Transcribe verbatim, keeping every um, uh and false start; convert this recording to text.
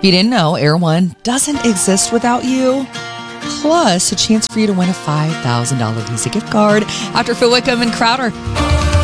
you didn't know, Air One doesn't exist without you. Plus, a chance for you to win a five thousand dollars Visa gift card after Phil Wickham and Crowder.